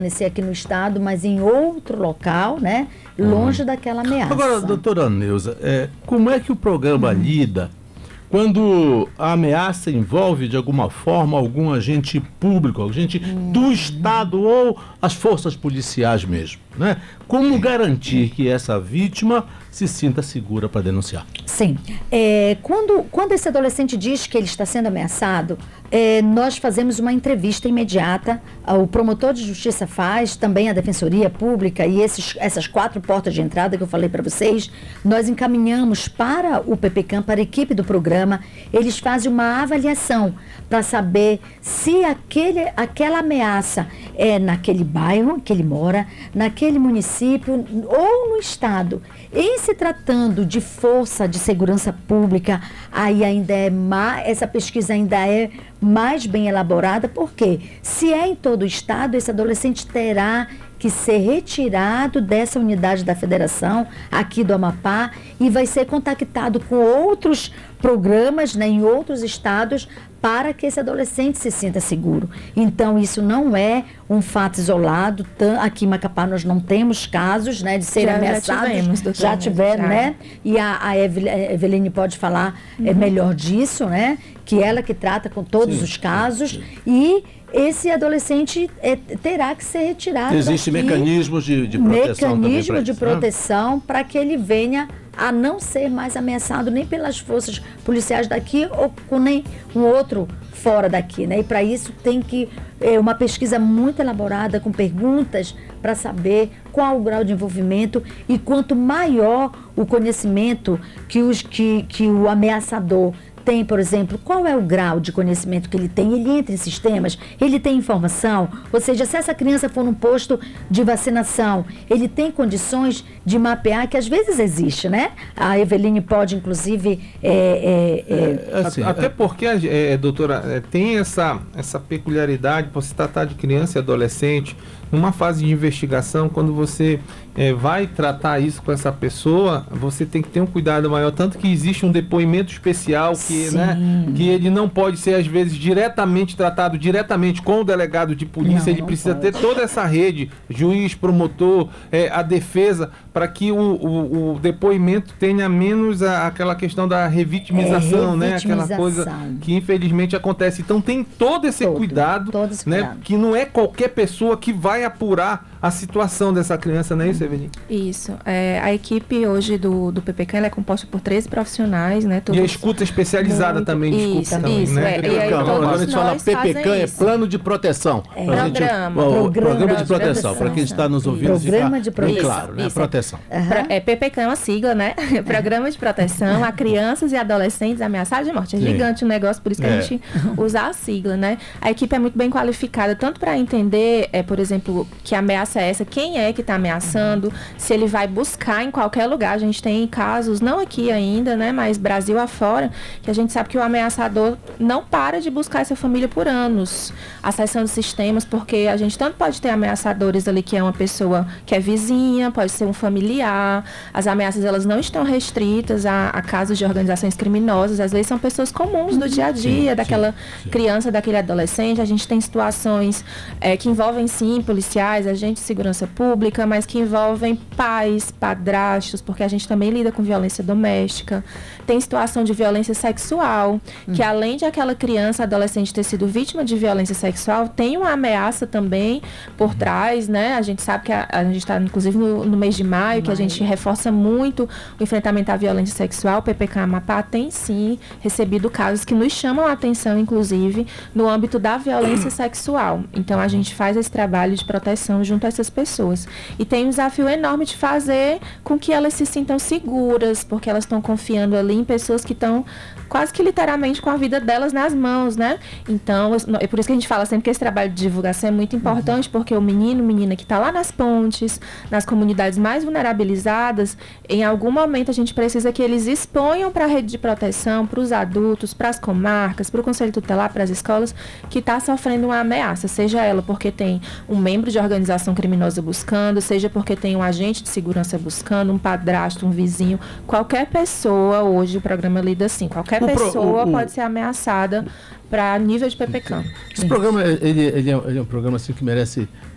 permanecer aqui no estado, mas em outro local, né? Longe daquela ameaça. Agora, doutora Neuza, como é que o programa lida quando a ameaça envolve, de alguma forma, algum agente público, agente do Estado ou as forças policiais mesmo, né? Como garantir que essa vítima se sinta segura para denunciar? Sim. Quando esse adolescente diz que ele está sendo ameaçado, nós fazemos uma entrevista imediata. O promotor de justiça faz, também a Defensoria Pública e essas 4 portas de entrada que eu falei para vocês, nós encaminhamos para o PPCAM, para a equipe do programa. Eles fazem uma avaliação para saber se aquela ameaça é naquele bairro que ele mora, naquele município ou no estado. Em se tratando de força de segurança pública, aí ainda essa pesquisa ainda é mais bem elaborada, porque se é em todo o estado, esse adolescente terá que ser retirado dessa unidade da federação, aqui do Amapá, e vai ser contactado com outros programas, né, em outros estados, para que esse adolescente se sinta seguro. Então, isso não é um fato isolado. Aqui em Macapá nós não temos casos, né, de serem ameaçados. Já tiveram, né? E a Eveline pode falar melhor disso, né? Que ela que trata com todos os casos. E esse adolescente terá que ser retirado. Existem mecanismos de proteção mecanismo de proteção para que ele venha a não ser mais ameaçado nem pelas forças policiais daqui ou com nem um outro fora daqui, né? E para isso tem que uma pesquisa muito elaborada com perguntas para saber qual o grau de envolvimento, e quanto maior o conhecimento que o ameaçador tem, por exemplo, qual é o grau de conhecimento que ele tem? Ele entra em sistemas, ele tem informação, ou seja, se essa criança for num posto de vacinação, ele tem condições de mapear, que às vezes existe, né? A Eveline pode, inclusive... até porque, doutora, tem essa peculiaridade, por se tratar de criança e adolescente, numa fase de investigação, quando você vai tratar isso com essa pessoa, você tem que ter um cuidado maior, tanto que existe um depoimento especial que ele não pode ser, às vezes, tratado diretamente com o delegado de polícia. Ele precisa ter toda essa rede, juiz, promotor, a defesa, para que o depoimento tenha menos aquela questão da revitimização, né? Aquela coisa que infelizmente acontece. Então tem todo esse cuidado, né? Que não é qualquer pessoa que vai apurar a situação dessa criança, não é isso, Eveline? Isso. A equipe hoje do PPCAM, ela é composta por 13 profissionais, né? E a escuta especializada também, desculpa. Isso, né? Quando a gente fala PPCAM, é plano de proteção. Programa de proteção, para quem está nos ouvindo, programa de proteção. Claro, né? Proteção. PPCAM é uma sigla, né? Programa de proteção a crianças e adolescentes ameaçados de morte. É gigante o negócio, por isso que a gente usa a sigla, né? A equipe é muito bem qualificada, tanto para entender, por exemplo, que ameaça é essa, quem é que está ameaçando, se ele vai buscar em qualquer lugar. A gente tem casos, não aqui ainda, né, mas Brasil afora, que a gente sabe que o ameaçador não para de buscar essa família por anos, acessando sistemas, porque a gente tanto pode ter ameaçadores ali que é uma pessoa que é vizinha, pode ser um familiar. As ameaças, elas não estão restritas a casos de organizações criminosas, às vezes são pessoas comuns do dia a dia, daquela criança, daquele adolescente. A gente tem situações que envolvem, sim, policiais, agentes de segurança pública, mas que envolvem pais, padrastos, porque a gente também lida com violência doméstica. Tem situação de violência sexual, que além de aquela criança, adolescente ter sido vítima de violência sexual, tem uma ameaça também por trás, né? A gente sabe que a gente está, inclusive, no mês de maio, que a gente reforça muito o enfrentamento à violência sexual. O PPCAM Amapá tem, sim, recebido casos que nos chamam a atenção, inclusive, no âmbito da violência sexual. Então, a gente faz esse trabalho de proteção junto a essas pessoas. E tem um desafio enorme de fazer com que elas se sintam seguras, porque elas estão confiando ali em pessoas que estão quase que literalmente com a vida delas nas mãos, né? Então, é por isso que a gente fala sempre que esse trabalho de divulgação é muito importante, porque o menino, menina que está lá nas pontes, nas comunidades mais vulnerabilizadas, em algum momento a gente precisa que eles exponham para a rede de proteção, para os adultos, para as comarcas, para o conselho tutelar, para as escolas, que está sofrendo uma ameaça, seja ela porque tem um membro de organização criminosa buscando, seja porque tem um agente de segurança buscando, um padrasto, um vizinho, qualquer pessoa, hoje o programa lida assim, qualquer pessoa pode ser ameaçada para nível de PPCAM. Esse programa, ele é um programa assim, que merece